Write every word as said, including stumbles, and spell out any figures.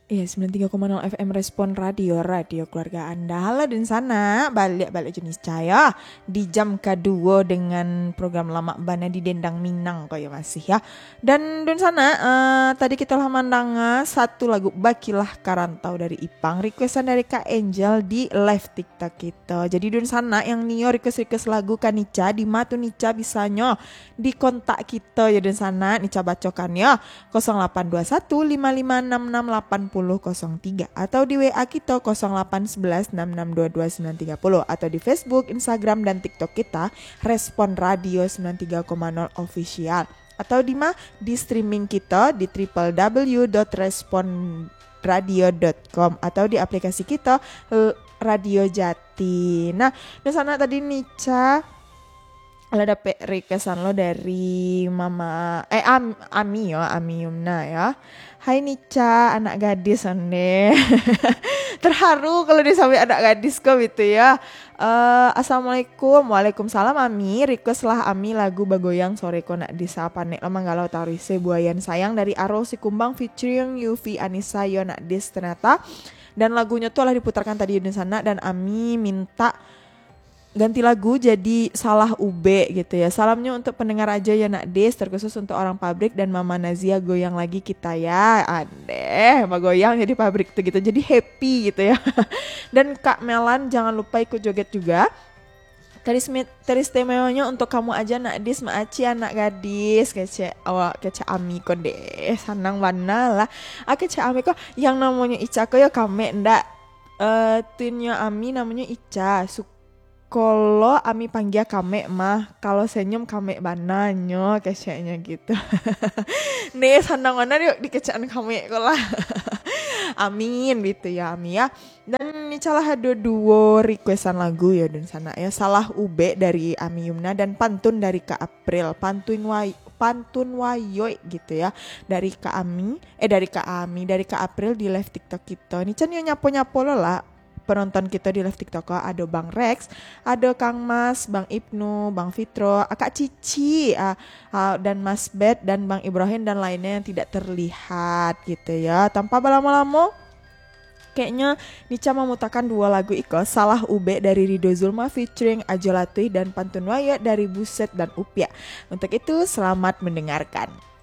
Iya, sembilan puluh tiga koma nol F M Respon Radio, radio keluarga Anda. Halo dan sana, balik-balik jenis caya di jam kedua dengan program Lama Bana di Dendang Minang kaya masih ya. Dan dan sana, uh, tadi kita lah mandang satu lagu Bakilah Karantau dari Ipang, requestan dari Kak Angel di live TikTok kita. Jadi dan sana yang nio request-request lagu Kanica di Matu Nica bisanya di kontak kita ya dan sana Nica bacokan ya nol delapan dua satu lima lima enam enam delapan nol tiga atau di W A kita nol delapan satu satu enam enam dua dua sembilan tiga nol atau di Facebook, Instagram dan TikTok kita Respon Radio sembilan puluh tiga koma nol Official atau di ma di streaming kita di w w w dot respon radio dot com atau di aplikasi kita Radio Jati. Nah, di sana tadi Nica ada dapet requestan lo dari Mama eh Am, Ami ya, Ami Yumna ya. Hai Nica, anak gadis ane. Terharu kalau dia sampai anak gadis kok gitu ya. Uh, Assalamualaikum, waalaikumsalam Ami. Request lah Ami lagu Bagoyang sore ko nak disapa nek lama galau tarise buayan sayang dari Aro Sikumbang featuring Yufi Anissa yo nak dis ternyata. Dan lagunya tuh lah diputarkan tadi di sana dan Ami minta ganti lagu jadi Salah Ube gitu ya. Salamnya untuk pendengar aja ya nak Des, terkhusus untuk orang pabrik dan Mama Nazia goyang lagi kita ya. Adeh, goyang jadi pabrik tuh gitu. Jadi happy gitu ya. Dan Kak Melan jangan lupa ikut joget juga. Teris teris temanya untuk kamu aja nak Des, maaci anak gadis kece awak kece Ami kok deh. Sanang mana lah. Ah kece Ami kok yang namanya Ica kok ya kame ndak. Eh uh, tinnya Ami namanya Ica. Suka kalau Ami panggil kame mah, kalau senyum kame bananyo kayaknya gitu. Nih sandang mana yuk dikecaan kame lah. Amin gitu ya Ami ya. Dan ini salah ada dua requestan lagu ya dan sana ya. Salah Ube dari Ami Yumna dan Pantun dari Kak April. Pantun way Pantun wayoy gitu ya. Dari Kak Ami, eh dari Kak Ami, dari Kak April di live TikTok kita. Ini can yo nyapo-nyapo lo lah. Penonton kita di live TikTok ada Bang Rex, ada Kang Mas, Bang Ibnu, Bang Fitro, Kak Cici, uh, uh, dan Mas Bet dan Bang Ibrahim dan lainnya yang tidak terlihat gitu ya. Tanpa berlama-lama, kayaknya Nica memutakan dua lagu Iko, Salah Ube dari Rido Zulma featuring Ajo Latih dan Pantun Waya dari Buset dan Upya. Untuk itu selamat mendengarkan.